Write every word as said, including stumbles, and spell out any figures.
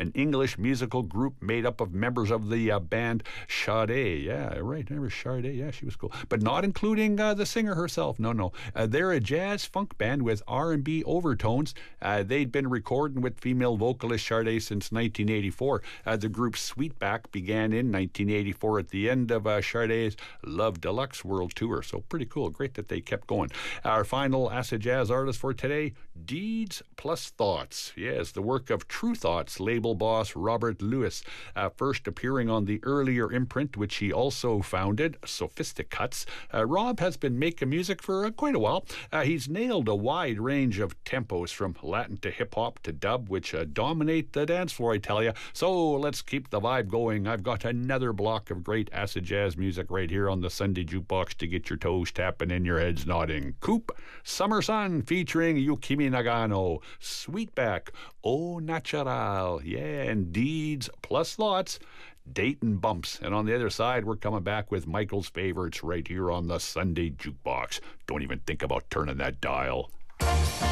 an English musical group made up of members of the uh, band Sade. Yeah, right. Remember Sade? Yeah, she was cool. But not including uh, the singer herself. No, no. Uh, they're a jazz funk band with R and B overtones. Uh, they'd been recording with female vocalist Sade since nineteen eighty-four. Uh, the group Sweetback began in nineteen eighty-four at the end of uh, Sade's Love Deluxe World Tour. So pretty cool. Great that they kept going. Our final acid jazz artist for today, Deeds Plus Thoughts. Yes, the work of True Thoughts label boss Robert Lewis, uh, first appearing on the earlier imprint, which he also founded, Sophisticuts. Uh, Rob has been making music for uh, quite a while. Uh, he's nailed a wide range of tempos from Latin to hip-hop to dub, which uh, dominate the dance floor, I tell you. So let's keep the vibe going. I've got another block of great acid jazz music right here on the Sunday Jukebox to get your toes tapping and your heads nodding. Coop, Summer Sun featuring Yukimi Nagano, Sweetback, Au Natural, yeah, and Deeds Plus Thoughts, Dayton Bumps. And on the other side, we're coming back with Michael's favorites right here on the Sunday Jukebox. Don't even think about turning that dial.